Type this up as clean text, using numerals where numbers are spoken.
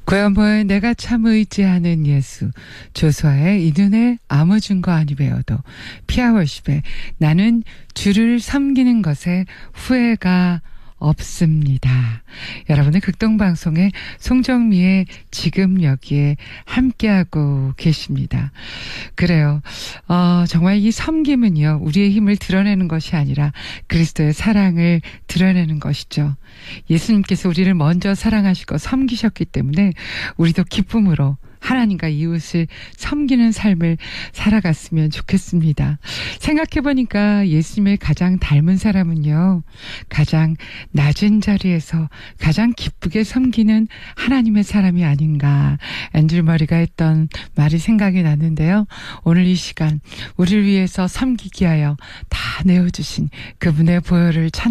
고연보의 내가 참 의지하는 예수, 조수아의 이 눈에 아무 증거 아니 배워도, 피아월십의 나는 주를 섬기는 것에 후회가 없습니다. 여러분의 극동방송에 송정미의 지금 여기에 함께하고 계십니다. 그래요. 정말 이 섬김은요, 우리의 힘을 드러내는 것이 아니라 그리스도의 사랑을 드러내는 것이죠. 예수님께서 우리를 먼저 사랑하시고 섬기셨기 때문에 우리도 기쁨으로 하나님과 이웃을 섬기는 삶을 살아갔으면 좋겠습니다. 생각해보니까 예수님을 가장 닮은 사람은요, 가장 낮은 자리에서 가장 기쁘게 섬기는 하나님의 사람이 아닌가, 앤드류 머리가 했던 말이 생각이 나는데요. 오늘 이 시간 우리를 위해서 섬기기 하여 다 내어주신 그분의 보혈을 찬